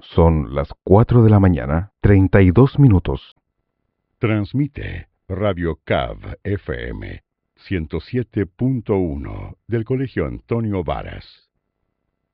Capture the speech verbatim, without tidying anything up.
Son las cuatro de la mañana, treinta y dos minutos. Transmite Radio C A V F M ciento siete punto uno del Colegio Antonio Varas.